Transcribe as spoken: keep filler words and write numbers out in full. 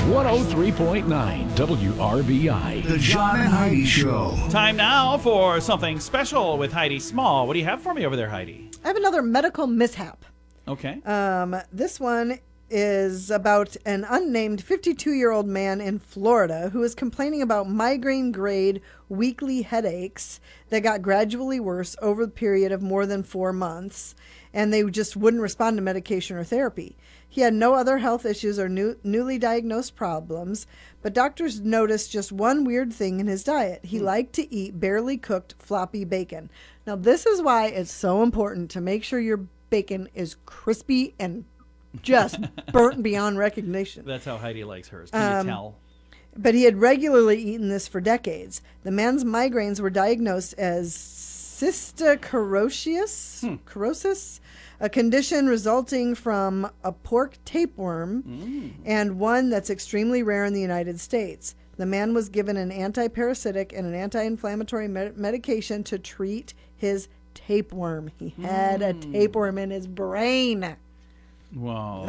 one oh three point nine W R B I. The John and Heidi Show. Time now for something special with Heidi Small. What do you have for me over there, Heidi? I have another medical mishap. Okay. Um, this one is about an unnamed fifty-two-year-old man in Florida who is complaining about migraine-grade weekly headaches that got gradually worse over the period of more than four months, and they just wouldn't respond to medication or therapy. He had no other health issues or new, newly diagnosed problems, but doctors noticed just one weird thing in his diet. He hmm. liked to eat barely cooked floppy bacon. Now, this is why it's so important to make sure your bacon is crispy and just burnt beyond recognition. That's how Heidi likes hers. Can Um, you tell? But he had regularly eaten this for decades. The man's migraines were diagnosed as cystocorosis, Hmm. corosis, a condition resulting from a pork tapeworm Mm. and one that's extremely rare in the United States. The man was given an anti-parasitic and an anti-inflammatory med- medication to treat his tapeworm. He had a tapeworm in his brain. Wow.